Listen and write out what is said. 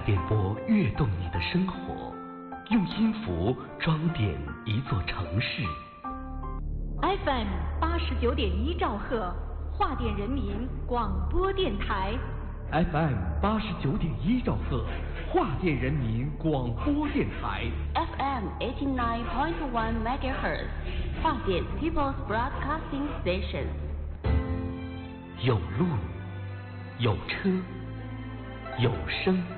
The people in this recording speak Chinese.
电波跃动你的生活，用音符装点一座城市。 FM 89.1兆赫，华电人民广播电台。 FM 89.1兆赫，华电人民广播电台。 FM 89.1 MHz， 华电 People's Broadcasting Station。 有路，有车，有声。